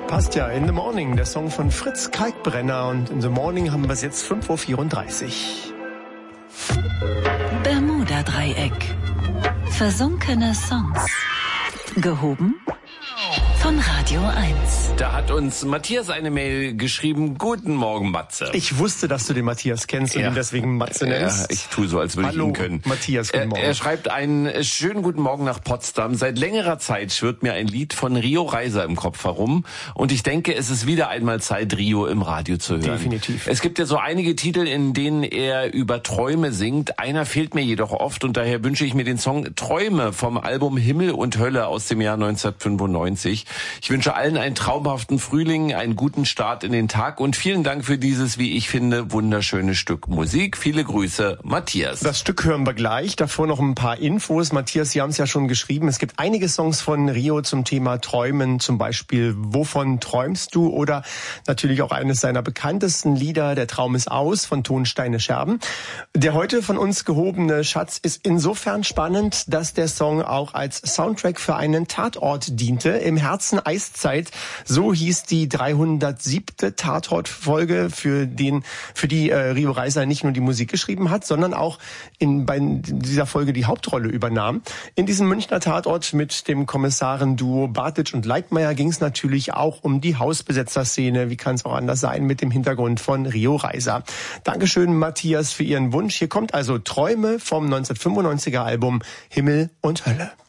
Passt ja, In the Morning, der Song von Fritz Kalkbrenner. Und in the Morning haben wir es jetzt 5:34 Uhr. Bermuda-Dreieck. Versunkene Songs. Gehoben von Radio 1. Da hat uns Matthias eine Mail geschrieben. Guten Morgen, Matze. Ich wusste, dass du den Matthias kennst und ihn deswegen Matze nennst. Ja, ich tue so, als würde ich ihn können. Matthias, guten Morgen. Er schreibt einen schönen guten Morgen nach Potsdam. Seit längerer Zeit schwirrt mir ein Lied von Rio Reiser im Kopf herum. Und ich denke, es ist wieder einmal Zeit, Rio im Radio zu hören. Definitiv. Es gibt ja so einige Titel, in denen er über Träume singt. Einer fehlt mir jedoch oft und daher wünsche ich mir den Song Träume vom Album Himmel und Hölle aus dem Jahr 1995. Ich wünsche allen einen traumhaften Frühling, einen guten Start in den Tag und vielen Dank für dieses, wie ich finde, wunderschöne Stück Musik. Viele Grüße, Matthias. Das Stück hören wir gleich. Davor noch ein paar Infos. Matthias, Sie haben es ja schon geschrieben. Es gibt einige Songs von Rio zum Thema Träumen, zum Beispiel Wovon träumst du? Oder natürlich auch eines seiner bekanntesten Lieder, Der Traum ist aus, von Tonsteine Scherben. Der heute von uns gehobene Schatz ist insofern spannend, dass der Song auch als Soundtrack für einen Tatort diente. Im Herzen Eiszeit, so hieß die 307. Tatort-Folge, für die Rio Reiser nicht nur die Musik geschrieben hat, sondern auch bei dieser Folge die Hauptrolle übernahm. In diesem Münchner Tatort mit dem Kommissarenduo Bartitsch und Leitmayr ging es natürlich auch um die Hausbesetzerszene. Wie kann es auch anders sein, mit dem Hintergrund von Rio Reiser. Dankeschön, Matthias, für Ihren Wunsch. Hier kommt also Träume vom 1995er Album Himmel und Hölle.